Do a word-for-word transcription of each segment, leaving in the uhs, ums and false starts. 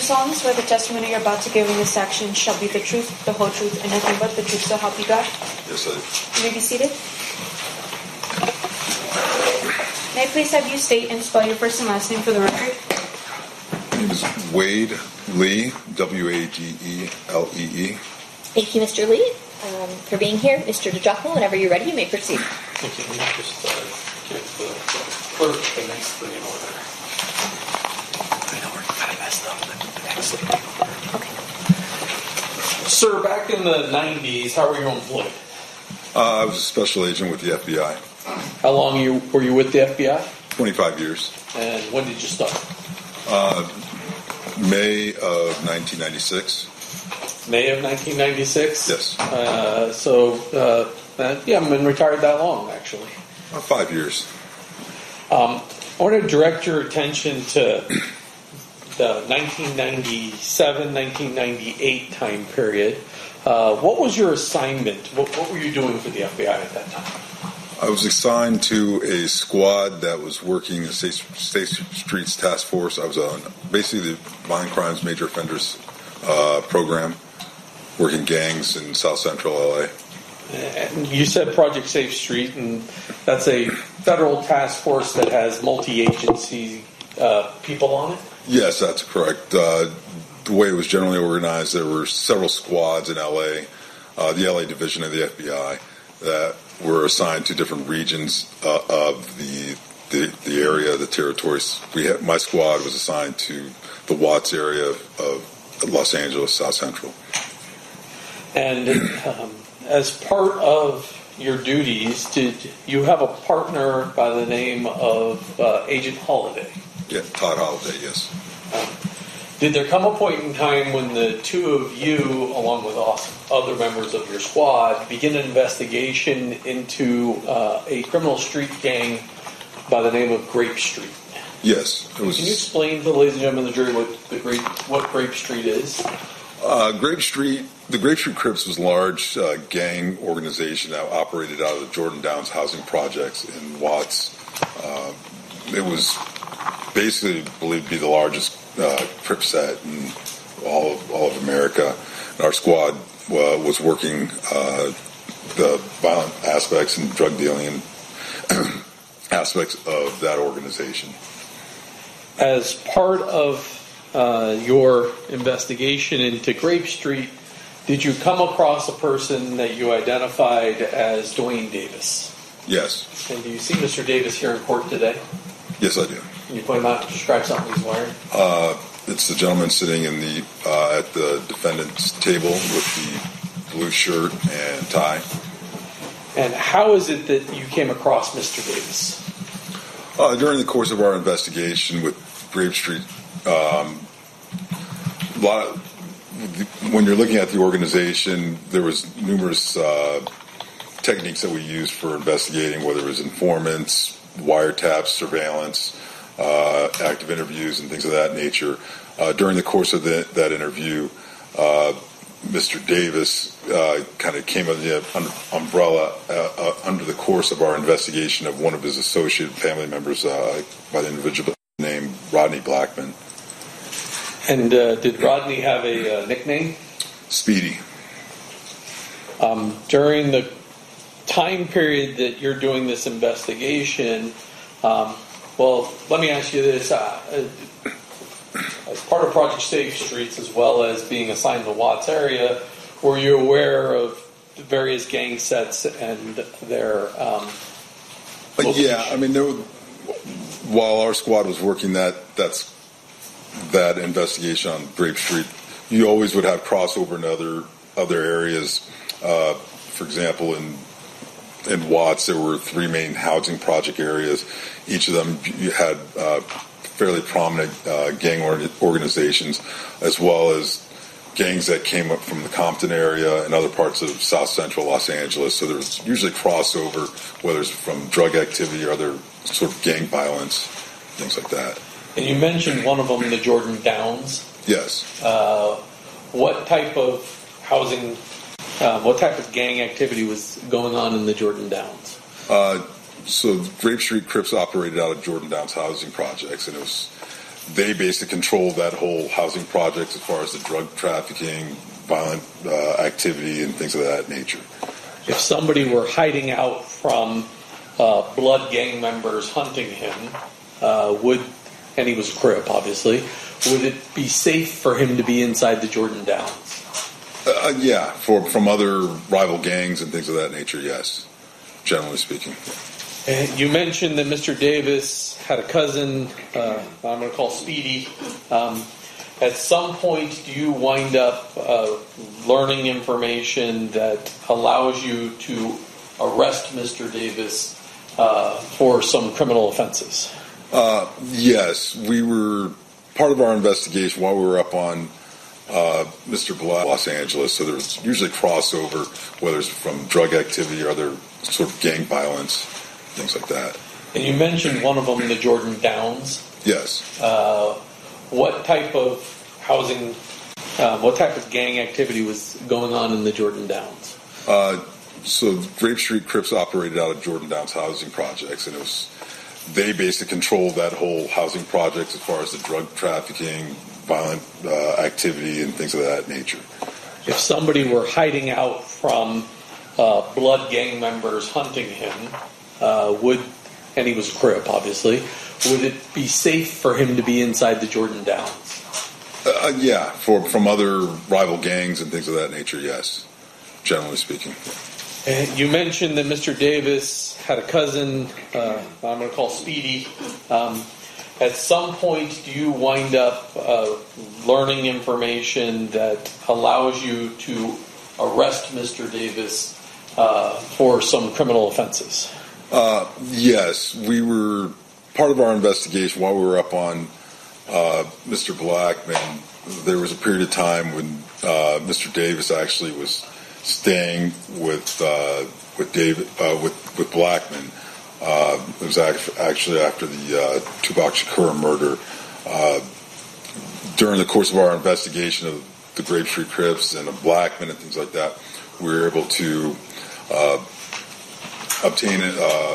you solemnly swear the testimony you're about to give in this section shall be the truth, the whole truth, and nothing but the truth, so help you God? Yes, I do. You may be seated. May I please have you state and spell your first and last name for the record? My name is Wade Lee, W A D E L E E. Thank you, Mister Lee, um, for being here. Mister DiGiacomo, whenever you're ready, you may proceed. Thank you. Let me just uh, get the clerk the next thing in order. I know we're kind of messed up, but the next thing in order. Okay. Sir, back in the nineties, how were you employed? Uh, I was a special agent with the F B I. How long you were you with the F B I? twenty-five years. And when did you start? Uh, May of nineteen ninety-six. May of nineteen ninety-six? Yes. Uh, so, uh, uh, yeah, I've been retired that long, actually. About five years. Um, I want to direct your attention to the nineteen ninety-seven, nineteen ninety-eight time period. Uh, what was your assignment? What, what were you doing for the F B I at that time? I was assigned to a squad that was working the State, State Streets Task Force. I was on basically the Violent Crimes Major Offenders uh, program, working gangs in South Central L A. And you said Project Safe Street, and that's a federal task force that has multi-agency uh, people on it? Yes, that's correct. Uh, the way it was generally organized, there were several squads in L A, uh, the L A division of the F B I, that were assigned to different regions uh, of the, the the area, the territories. We had, my squad was assigned to the Watts area of Los Angeles, South Central. And um, as part of your duties, did you have a partner by the name of uh, Agent Holiday? Yeah, Todd Holiday, yes. Um, did there come a point in time when the two of you, along with other members of your squad, begin an investigation into uh, a criminal street gang by the name of Grape Street? Yes. It was, Can you explain to the ladies and gentlemen of the jury what the Grape, what Grape Street is? Uh, Grape Street, the Grape Street Crips was a large uh, gang organization that operated out of the Jordan Downs housing projects in Watts. Uh, it was basically believed to be the largest uh, Crip set in all of, all of America. And our squad uh, was working uh, the violent aspects and drug dealing and aspects of that organization. As part of uh, your investigation into Grape Street, did you come across a person that you identified as Dwayne Davis? Yes. And do you see Mister Davis here in court today? Yes, I do. Can you point him out and describe something he's wearing? Uh, it's the gentleman sitting in the uh, at the defendant's table with the blue shirt and tie. And how is it that you came across Mister Davis? Uh, during the course of our investigation with Grape Street, um, a lot of, when you're looking at the organization, there was numerous uh, techniques that we used for investigating, whether it was informants, wiretaps, surveillance, uh, active interviews, and things of that nature. Uh, during the course of the, that interview, uh, Mister Davis uh, kind of came under the umbrella uh, uh, under the course of our investigation of one of his associate family members uh, by the individual named Rodney Blackman. And uh, did Rodney have a uh, nickname? Speedy. Um, during the time period that you're doing this investigation, um, well, let me ask you this. Uh, as part of Project Safe Streets, as well as being assigned to the Watts area, were you aware of the various gang sets and their um, yeah, I mean, there were, while our squad was working that that's that investigation on Grape Street, you always would have crossover in other other areas. Uh, for example, in in Watts, there were three main housing project areas. Each of them you had uh, fairly prominent uh, gang organizations, as well as gangs that came up from the Compton area and other parts of South Central Los Angeles. So there was usually crossover, whether it's from drug activity or other sort of gang violence, things like that. And you mentioned one of them, the Jordan Downs. Yes. Uh, what type of housing, uh, what type of gang activity was going on in the Jordan Downs? Uh, so Grape Street Crips operated out of Jordan Downs housing projects, and it was they basically control that whole housing project as far as the drug trafficking, violent uh, activity, and things of that nature. If somebody were hiding out from uh, blood gang members hunting him, uh, would, and he was a Crip, obviously, would it be safe for him to be inside the Jordan Downs? Uh, yeah, for from other rival gangs and things of that nature, yes, generally speaking. And you mentioned that Mister Davis had a cousin, uh, I'm going to call Speedy. Um, at some point, do you wind up uh, learning information that allows you to arrest Mister Davis uh, for some criminal offenses? Uh, yes, we were part of our investigation while we were up on uh, Mister Black, Los Angeles. So there's usually crossover, whether it's from drug activity or other sort of gang violence, things like that. And you mentioned one of them, the Jordan Downs. Yes. Uh, what type of housing, uh, what type of gang activity was going on in the Jordan Downs? Uh, so Grape Street Crips operated out of Jordan Downs housing projects, and it was they basically controlled that whole housing project as far as the drug trafficking, violent uh, activity, and things of that nature. If somebody were hiding out from uh, blood gang members hunting him, uh, would, and he was a Crip, obviously, would it be safe for him to be inside the Jordan Downs? Uh, yeah, for from other rival gangs and things of that nature, yes, generally speaking. And you mentioned that Mister Davis had a cousin, uh, I'm going to call Speedy. Um, at some point, do you wind up uh, learning information that allows you to arrest Mister Davis uh, for some criminal offenses? Uh, yes, we were part of our investigation while we were up on uh, Mister Blackman. There was a period of time when uh, Mister Davis actually was staying with uh, with David uh, with with Blackman. Uh, it was actually after the uh, Tupac Shakur murder. Uh, during the course of our investigation of the Grape Street Crips and of Blackman and things like that, we were able to uh, obtain uh,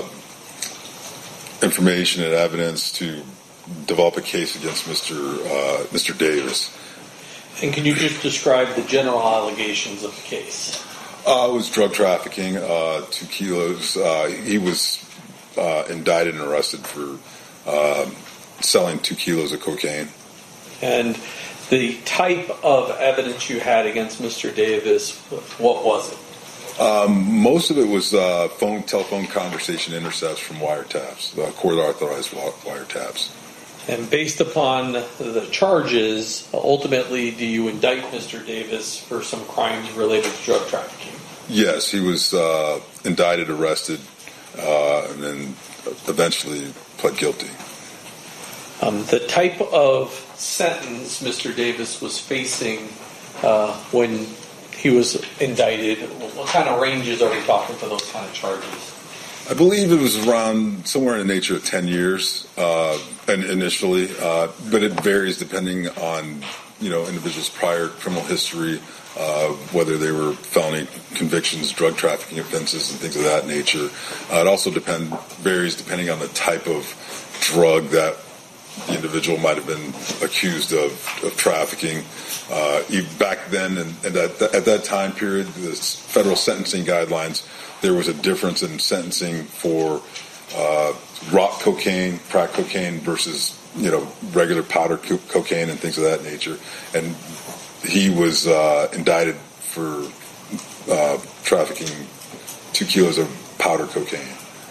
information and evidence to develop a case against Mister Uh, Mister Davis. And can you just describe the general allegations of the case? Uh, it was drug trafficking, uh, two kilos. Uh, he was uh, indicted and arrested for uh, selling two kilos of cocaine. And the type of evidence you had against Mister Davis, what was it? Um, most of it was uh, phone, telephone conversation intercepts from wiretaps, uh, court-authorized wiretaps. And based upon the charges, ultimately, do you indict Mister Davis for some crimes related to drug trafficking? Yes, he was uh, indicted, arrested, uh, and then eventually pled guilty. Um, the type of sentence Mister Davis was facing uh, when he was indicted, what kind of ranges are we talking for those kind of charges? I believe it was around somewhere in the nature of ten years uh, and initially, uh, but it varies depending on, you know, individuals' prior criminal history, uh, whether they were felony convictions, drug trafficking offenses, and things of that nature. Uh, it also depend varies depending on the type of drug that the individual might have been accused of, of trafficking. Uh, back then, and, and at, at that time period, the federal sentencing guidelines, there was a difference in sentencing for uh, rock cocaine, crack cocaine versus, you know, regular powder co- cocaine and things of that nature. And he was uh, indicted for uh, trafficking two kilos of powder cocaine.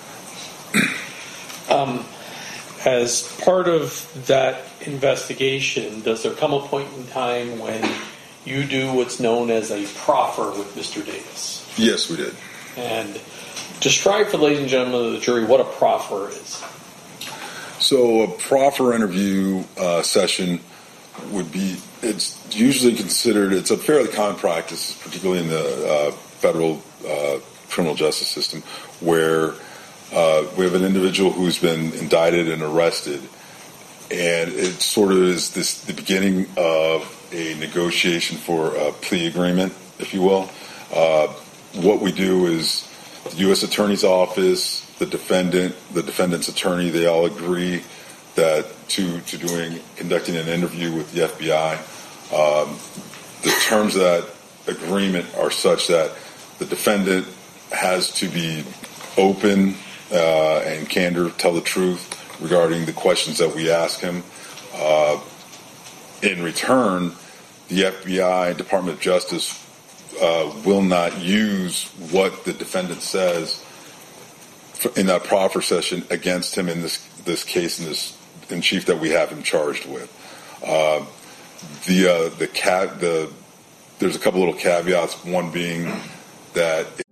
Um, as part of that investigation, does there come a point in time when you do what's known as a proffer with Mister Davis? Yes, we did. And describe for the ladies and gentlemen of the jury what a proffer is. So a proffer interview uh, session would be, it's usually considered, it's a fairly common practice, particularly in the uh, federal uh, criminal justice system, where uh, we have an individual who's been indicted and arrested, and it sort of is this the beginning of a negotiation for a plea agreement, if you will. Uh, what we do is the U S Attorney's Office, the defendant, the defendant's attorney, they all agree that to to doing conducting an interview with the F B I. Um, the terms of that agreement are such that the defendant has to be open uh, and candor, tell the truth regarding the questions that we ask him. Uh, in return, the F B I, Department of Justice, uh, will not use what the defendant says in that proffer session against him in this this case in this in chief that we have him charged with. Uh, the uh, the cat the there's a couple little caveats. One being that